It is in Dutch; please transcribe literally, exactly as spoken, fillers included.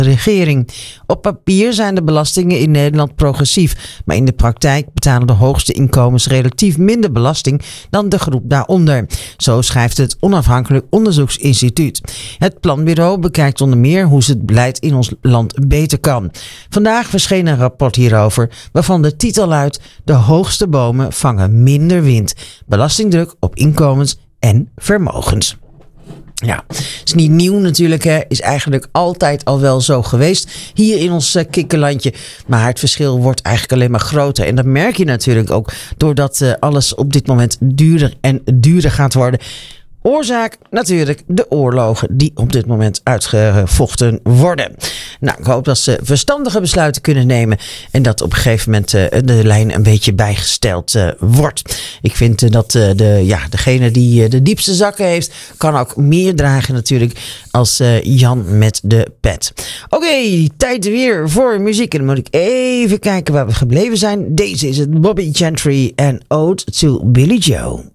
regering. Op papier zijn de belastingen in Nederland progressief, maar in de praktijk betalen de hoogste inkomens relatief minder belasting dan de groep daaronder. Zo schrijft het Onafhankelijk Onderzoeksinstituut. Het planbureau bekijkt onder meer hoe het beleid in ons land beter kan. Vandaag verscheen een rapport hierover, waarvan de titel luidt: De hoogste bomen vangen minder wind. Belastingdruk op inkomens en vermogens. Ja, is niet nieuw natuurlijk, hè. Is eigenlijk altijd al wel zo geweest hier in ons uh, kikkerlandje. Maar het verschil wordt eigenlijk alleen maar groter. En dat merk je natuurlijk ook doordat uh, alles op dit moment duurder en duurder gaat worden. Oorzaak natuurlijk de oorlogen die op dit moment uitgevochten worden. Nou, ik hoop dat ze verstandige besluiten kunnen nemen en dat op een gegeven moment uh, de lijn een beetje bijgesteld uh, wordt. Ik vind uh, dat uh, de, ja, degene die uh, de diepste zakken heeft, kan ook meer dragen natuurlijk als uh, Jan met de pet. Oké, okay, tijd weer voor muziek. En dan moet ik even kijken waar we gebleven zijn. Deze is het Bobby Gentry en Ode to Billy Joe.